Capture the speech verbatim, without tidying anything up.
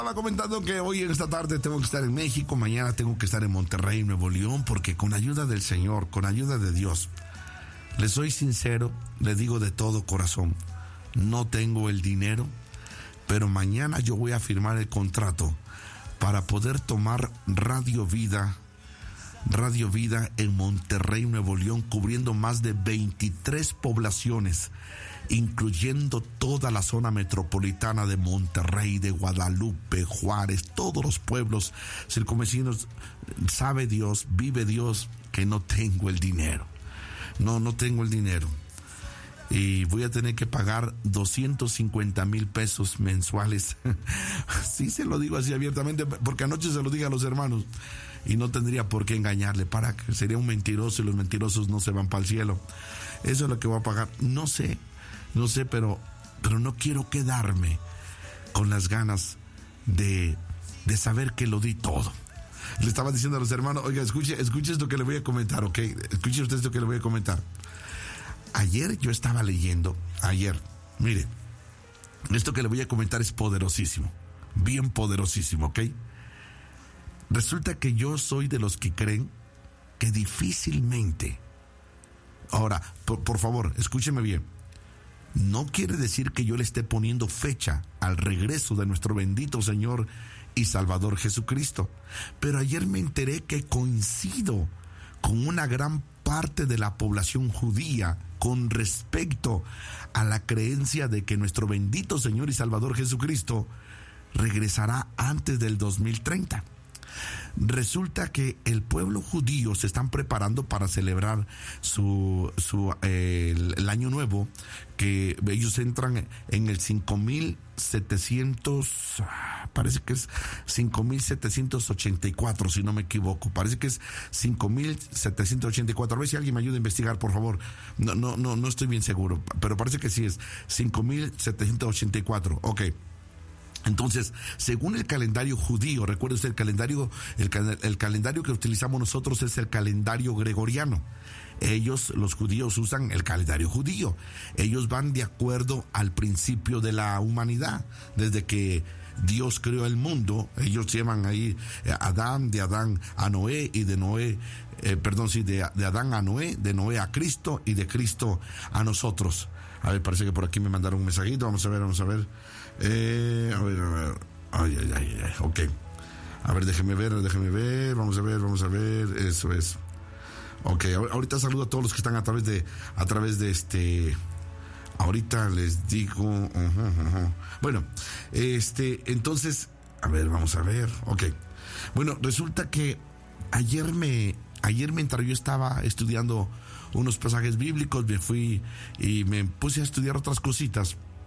Estaba comentando que hoy en esta tarde tengo que estar en México, mañana tengo que estar en Monterrey, Nuevo León, porque con ayuda del Señor, con ayuda de Dios, les soy sincero, les digo de todo corazón, no tengo el dinero, pero mañana yo voy a firmar el contrato para poder tomar Radio Vida, Radio Vida en Monterrey, Nuevo León, cubriendo más de veintitrés poblaciones, incluyendo toda la zona metropolitana de Monterrey, de Guadalupe, Juárez, todos los pueblos circunvecinos. Sabe Dios, vive Dios, que no tengo el dinero. No, no tengo el dinero. Y voy a tener que pagar doscientos cincuenta mil pesos mensuales. Sí se lo digo así abiertamente, porque anoche se lo dije a los hermanos. Y no tendría por qué engañarle, para que sería un mentiroso y los mentirosos no se van para el cielo. Eso es lo que voy a pagar. No sé, no sé, pero, pero no quiero quedarme con las ganas de, de saber que lo di todo. Le estaba diciendo a los hermanos, oiga, escuche, escuche esto que le voy a comentar, ¿ok? Escuche usted esto que le voy a comentar. Ayer yo estaba leyendo, ayer, mire, esto que le voy a comentar es poderosísimo, bien poderosísimo, ¿ok? Resulta que yo soy de los que creen que difícilmente, ahora, por, por favor, escúcheme bien, no quiere decir que yo le esté poniendo fecha al regreso de nuestro bendito Señor y Salvador Jesucristo, pero ayer me enteré que coincido con una gran parte de la población judía con respecto a la creencia de que nuestro bendito Señor y Salvador Jesucristo regresará antes del dos mil treinta. Resulta que el pueblo judío se están preparando para celebrar su, su eh, el, el año nuevo, que ellos entran en el cinco mil setecientos, parece que es cinco mil setecientos ochenta y cuatro, si no me equivoco, parece que es cinco mil setecientos ochenta y cuatro. A ver si alguien me ayuda a investigar, por favor. No, no, no, no estoy bien seguro, pero parece que sí es cinco mil setecientos ochenta y cuatro. Ok. Entonces, según el calendario judío, recuerde usted, el calendario, el, el calendario que utilizamos nosotros es el calendario gregoriano. Ellos, los judíos, usan el calendario judío. Ellos van de acuerdo al principio de la humanidad. Desde que Dios creó el mundo, ellos llaman ahí Adán, de Adán a Noé, y de Noé, eh, perdón, sí, de, de Adán a Noé, de Noé a Cristo, y de Cristo a nosotros. A ver, parece que por aquí me mandaron un mensajito. Vamos a ver, vamos a ver. Eh, a ver, a ver. Ay, ay, ay, ay, ok. A ver, déjeme ver, déjeme ver. Vamos a ver, vamos a ver. Eso es. Ok, ahorita saludo a todos los que están a través de, a través de este. Ahorita les digo. Uh-huh, uh-huh. Bueno, este, entonces, a ver, vamos a ver. Ok. Bueno, resulta que ayer me, ayer mientras yo estaba estudiando unos pasajes bíblicos, me fui y me puse a estudiar otras cositas.